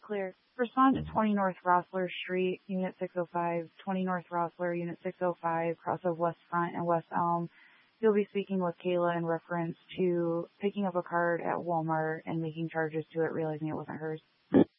clear. Respond to 20 North Rossler Street, Unit 605, 20 North Rossler, Unit 605, cross of West Front and West Elm. You'll be speaking with Kayla in reference to picking up a card at Walmart and making charges to it, realizing it wasn't hers.